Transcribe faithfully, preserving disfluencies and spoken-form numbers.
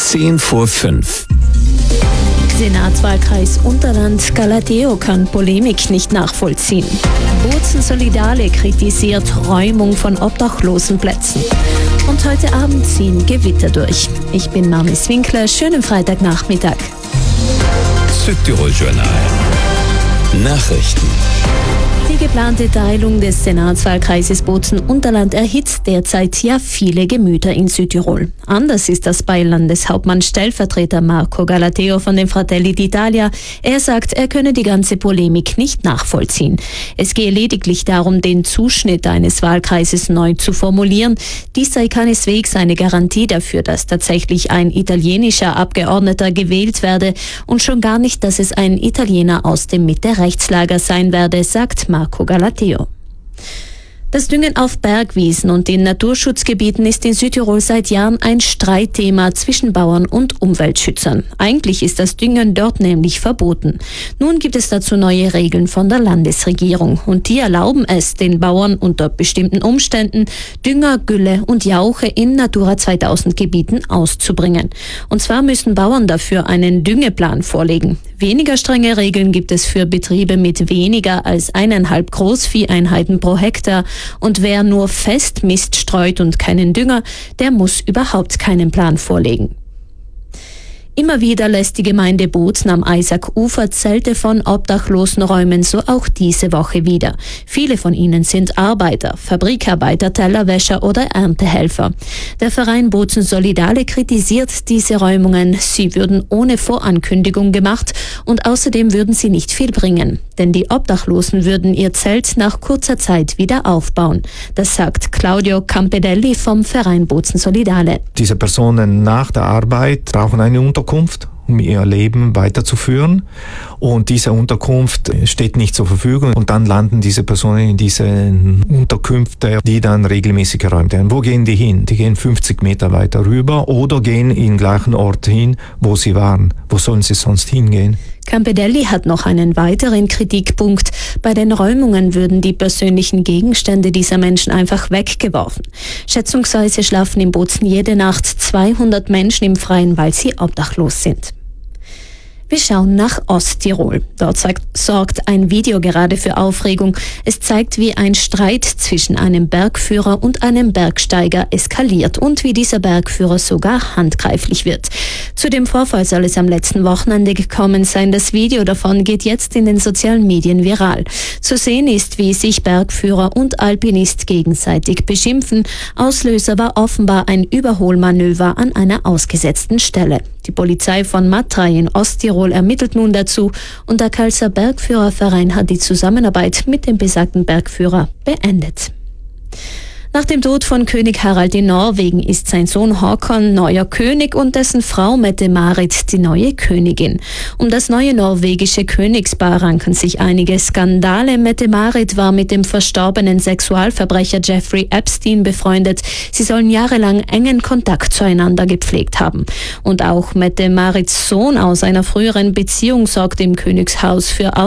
Zehn vor fünf. Senatswahlkreis Unterland Galateo kann Polemik nicht nachvollziehen. Bozen Solidale kritisiert Räumung von Obdachlosenplätzen. Und heute Abend ziehen Gewitter durch. Ich bin Marmis Winkler, schönen Freitagnachmittag. Südtirol Journal. Nachrichten. Die geplante Teilung des Senatswahlkreises Bozen-Unterland erhitzt derzeit ja viele Gemüter in Südtirol. Anders ist das bei Landeshauptmann Stellvertreter Marco Galateo von den Fratelli d'Italia. Er sagt, er könne die ganze Polemik nicht nachvollziehen. Es gehe lediglich darum, den Zuschnitt eines Wahlkreises neu zu formulieren. Dies sei keineswegs eine Garantie dafür, dass tatsächlich ein italienischer Abgeordneter gewählt werde und schon gar nicht, dass es ein Italiener aus dem Mitte-Rechtslager sein werde, sagt Marco Galateo. Das Düngen auf Bergwiesen und in Naturschutzgebieten ist in Südtirol seit Jahren ein Streitthema zwischen Bauern und Umweltschützern. Eigentlich ist das Düngen dort nämlich verboten. Nun gibt es dazu neue Regeln von der Landesregierung und die erlauben es den Bauern unter bestimmten Umständen, Dünger, Gülle und Jauche in Natura zweitausend Gebieten auszubringen. Und zwar müssen Bauern dafür einen Düngeplan vorlegen. Weniger strenge Regeln gibt es für Betriebe mit weniger als eineinhalb Großvieheinheiten pro Hektar. Und wer nur fest Mist streut und keinen Dünger, der muss überhaupt keinen Plan vorlegen. Immer wieder lässt die Gemeinde Bozen am Eisack-Ufer Zelte von Obdachlosen räumen, so auch diese Woche wieder. Viele von ihnen sind Arbeiter, Fabrikarbeiter, Tellerwäscher oder Erntehelfer. Der Verein Bozen Solidale kritisiert diese Räumungen. Sie würden ohne Vorankündigung gemacht und außerdem würden sie nicht viel bringen. Denn die Obdachlosen würden ihr Zelt nach kurzer Zeit wieder aufbauen. Das sagt Claudio Campedelli vom Verein Bozen Solidale. Diese Personen nach der Arbeit brauchen eine Unterkunft, um ihr Leben weiterzuführen. Und diese Unterkunft steht nicht zur Verfügung. Und dann landen diese Personen in diese Unterkünfte, die dann regelmäßig geräumt werden. Wo gehen die hin? Die gehen fünfzig Meter weiter rüber oder gehen in den gleichen Ort hin, wo sie waren. Wo sollen sie sonst hingehen? Campedelli hat noch einen weiteren Kritikpunkt. Bei den Räumungen würden die persönlichen Gegenstände dieser Menschen einfach weggeworfen. Schätzungsweise schlafen in Bozen jede Nacht zweihundert Menschen im Freien, weil sie obdachlos sind. Wir schauen nach Osttirol. Dort sorgt ein Video gerade für Aufregung. Es zeigt, wie ein Streit zwischen einem Bergführer und einem Bergsteiger eskaliert und wie dieser Bergführer sogar handgreiflich wird. Zu dem Vorfall soll es am letzten Wochenende gekommen sein. Das Video davon geht jetzt in den sozialen Medien viral. Zu sehen ist, wie sich Bergführer und Alpinist gegenseitig beschimpfen. Auslöser war offenbar ein Überholmanöver an einer ausgesetzten Stelle. Die Polizei von Matrei in Osttirol ermittelt nun dazu und der Kalser Bergführerverein hat die Zusammenarbeit mit dem besagten Bergführer beendet. Nach dem Tod von König Harald in Norwegen ist sein Sohn Håkon neuer König und dessen Frau Mette-Marit die neue Königin. Um das neue norwegische Königspaar ranken sich einige Skandale. Mette-Marit war mit dem verstorbenen Sexualverbrecher Jeffrey Epstein befreundet. Sie sollen jahrelang engen Kontakt zueinander gepflegt haben. Und auch Mette-Marits Sohn aus einer früheren Beziehung sorgt im Königshaus für